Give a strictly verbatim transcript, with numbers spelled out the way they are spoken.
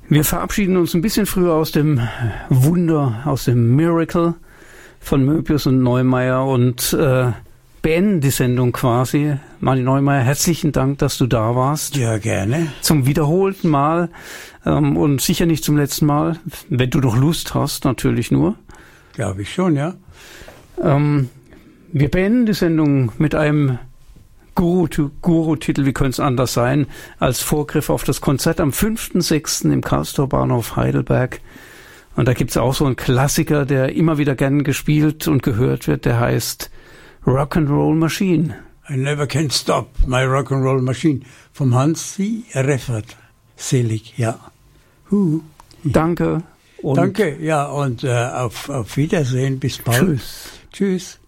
Wir verabschieden uns ein bisschen früher aus dem Wunder, aus dem Miracle von Möbius und Neumeier und äh, beenden die Sendung quasi. Martin Neumeier, herzlichen Dank, dass du da warst. Ja, gerne. Zum wiederholten Mal ähm, und sicher nicht zum letzten Mal, wenn du noch Lust hast, natürlich nur. Glaube ich schon, ja. Ähm, wir beenden die Sendung mit einem Guru, Guru-Titel, wie könnte es anders sein, als Vorgriff auf das Konzert am fünften sechsten im Karlstor Bahnhof Heidelberg. Und da gibt es auch so einen Klassiker, der immer wieder gern gespielt und gehört wird, der heißt Rock'n'Roll Machine. I never can stop my Rock'n'Roll Machine vom Hansi Reffert. Selig, ja. Huh. Danke. Und Danke, ja, und äh, auf, auf Wiedersehen, bis bald. Tschüss. Tschüss.